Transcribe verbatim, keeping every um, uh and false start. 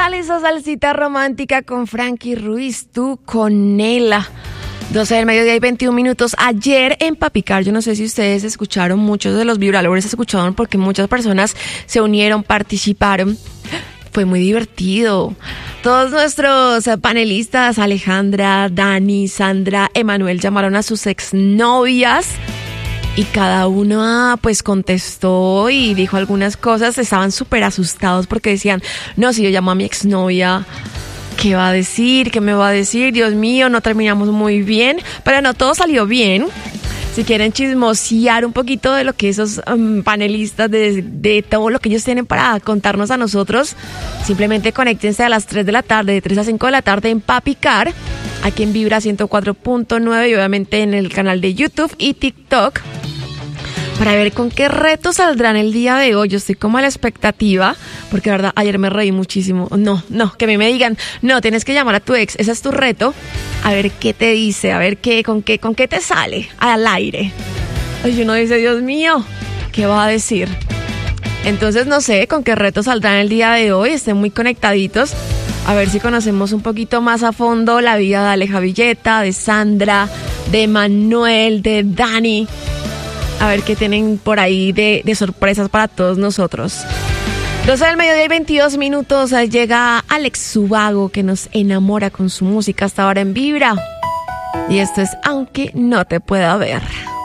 tal esa salsita romántica con Frankie Ruiz? Tú con Nela. doce del mediodía y veintiún minutos. Ayer en Papicar, yo no sé si ustedes escucharon, muchos de los vibradores escucharon porque muchas personas se unieron, participaron. Fue muy divertido. Todos nuestros panelistas, Alejandra, Dani, Sandra, Emanuel, llamaron a sus exnovias y cada uno pues contestó y dijo algunas cosas. Estaban súper asustados porque decían, no, si yo llamo a mi exnovia, ¿qué va a decir? ¿Qué me va a decir? Dios mío, no terminamos muy bien. Pero no, todo salió bien. Si quieren chismosear un poquito de lo que esos um, panelistas, de, de todo lo que ellos tienen para contarnos a nosotros, simplemente conéctense a las tres de la tarde, de tres a cinco de la tarde en Papicar, aquí en Vibra ciento cuatro punto nueve y obviamente en el canal de YouTube y TikTok, para ver con qué retos saldrán el día de hoy. Yo estoy como a la expectativa, porque de verdad ayer me reí muchísimo. No, no, que a mí me digan, no, tienes que llamar a tu ex, ese es tu reto, a ver qué te dice, a ver qué, con qué, con qué te sale al aire. Y uno dice, Dios mío, ¿qué va a decir? Entonces no sé con qué retos saldrán el día de hoy, estén muy conectaditos, a ver si conocemos un poquito más a fondo la vida de Aleja Villeta, de Sandra, de Manuel, de Dani. A ver qué tienen por ahí de, de sorpresas para todos nosotros. doce del mediodía y veintidós minutos. Llega Alex Subago, que nos enamora con su música hasta ahora en Vibra. Y esto es Aunque no te pueda ver.